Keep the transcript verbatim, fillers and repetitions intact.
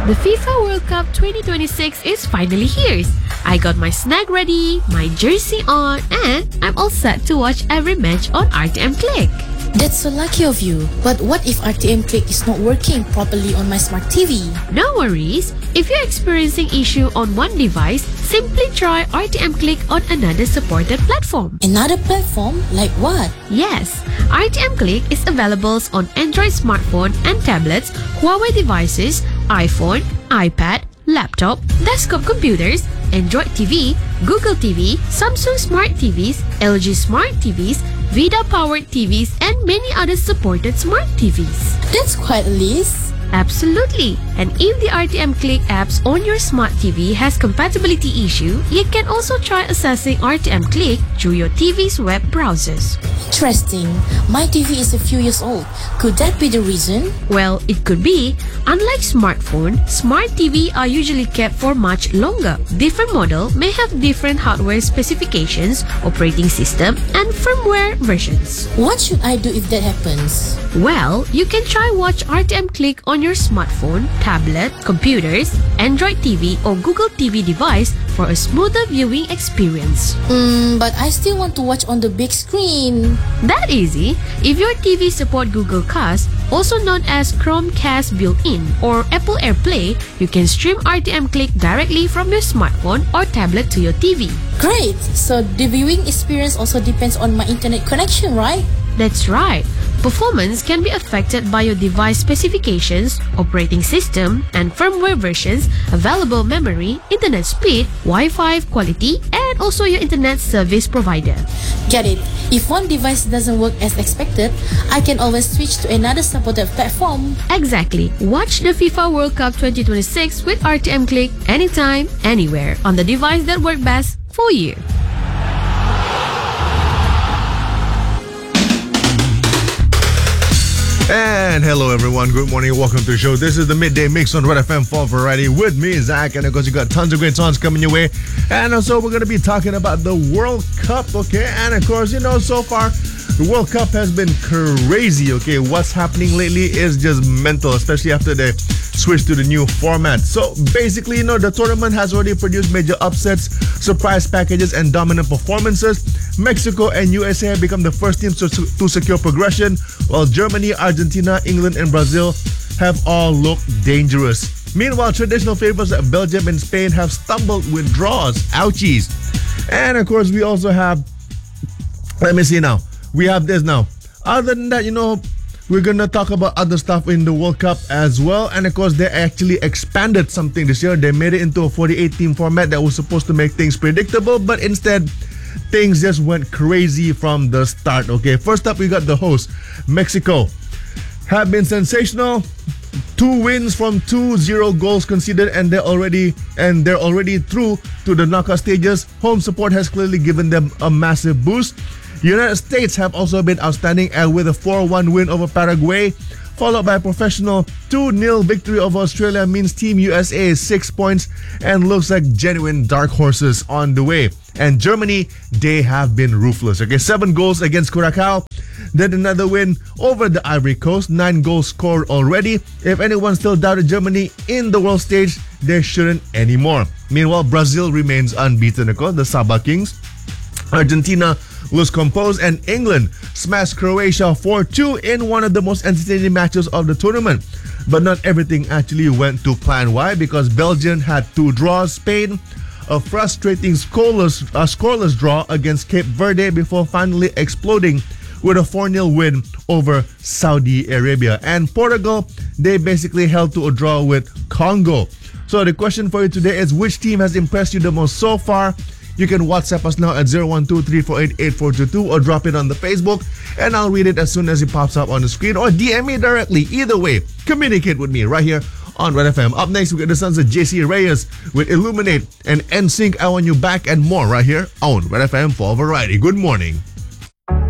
The FIFA World Cup twenty twenty-six is finally here. I got my snack ready, my jersey on, and I'm all set to watch every match on R T M Click. That's so lucky of you. But what if R T M Click is not working properly on my smart T V? No worries. If you're experiencing issue on one device, simply try R T M Click on another supported platform. Another platform? Like what? Yes, R T M Click is available on Android smartphone and tablets, Huawei devices, iPhone, iPad, laptop, desktop computers, Android T V, Google T V, Samsung Smart T Vs, L G Smart T Vs, Vida-powered T Vs, and many other supported smart T Vs. That's quite a list. Absolutely. And if the R T M Click apps on your smart T V has compatibility issue, you can also try accessing R T M Click through your T V's web browsers. Interesting. My T V is a few years old. Could that be the reason? Well, it could be. Unlike smartphone, smart T V are usually kept for much longer. Different model may have different hardware specifications, operating system, and firmware versions. What should I do if that happens? Well, you can try watch R T M Click on your smartphone, tablet, computers, Android T V, or Google T V device for a smoother viewing experience. Hmm, but I still want to watch on the big screen. That easy. If your T V support Google Cast, also known as Chromecast built-in or Apple AirPlay, you can stream R T M Click directly from your smartphone or tablet to your T V. Great! So the viewing experience also depends on my internet connection, right? That's right. Performance can be affected by your device specifications, operating system, and firmware versions, available memory, internet speed, Wi-Fi quality, and also your internet service provider. Get it. If one device doesn't work as expected, I can always switch to another supported platform. Exactly. Watch the FIFA World Cup twenty twenty-six with R T M Click anytime, anywhere, on the device that works best for you. And hello everyone, good morning, welcome to the show. This is the Midday Mix on Red F M for Variety with me, Zach, and of course you got tons of great songs coming your way. And also we're going to be talking about the World Cup, okay? And of course, you know, so far the World Cup has been crazy, okay? What's happening lately is just mental, especially after they switched to the new format. So basically, you know, the tournament has already produced major upsets, surprise packages, and dominant performances. Mexico and U S A have become the first teams to, to secure progression, while Germany, Argentina, England, and Brazil have all looked dangerous. Meanwhile, traditional favorites like Belgium and Spain have stumbled with draws. Ouchies. And of course, we also have, let me see now, we have this now. Other than that, you know, we're going to talk about other stuff in the World Cup as well. And of course, they actually expanded something this year. They made it into a forty-eight team format that was supposed to make things predictable, but instead, things just went crazy from the start. Okay, first up, we got the host, Mexico. Have been sensational. Two wins from two zero goals conceded, and they're already and they're already through to the knockout stages. Home support has clearly given them a massive boost. United States have also been outstanding, and with a four one win over Paraguay, followed by a professional two nil victory over Australia, means Team U S A is six points and looks like genuine dark horses on the way. And Germany, they have been ruthless. Okay, seven goals against Curacao. Then another win over the Ivory Coast. Nine goals scored already. If anyone still doubted Germany in the world stage, they shouldn't anymore. Meanwhile, Brazil remains unbeaten. Okay? The Saba Kings. Argentina looks composed, and England smashed Croatia four two in one of the most entertaining matches of the tournament. But not everything actually went to plan. Why? Because Belgium had two draws. Spain, a frustrating scoreless, uh, scoreless draw against Cape Verde before finally exploding with a four nil win over Saudi Arabia. And Portugal, they basically held to a draw with Congo. So the question for you today is, which team has impressed you the most so far? You can WhatsApp us now at zero one two three four eight eight four two two or drop it on the Facebook, and I'll read it as soon as it pops up on the screen, or D M me directly. Either way, communicate with me right here on Red F M. Up next, we get the sons of J C Reyes with Illuminate and N Sync, I Want You Back, and more right here on Red F M for Variety. Good morning.